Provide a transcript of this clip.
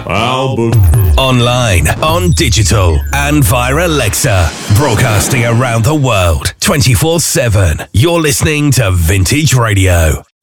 Albuquerque. Online, on digital, and via Alexa. Broadcasting around the world, 24/7. You're listening to Vintage Radio.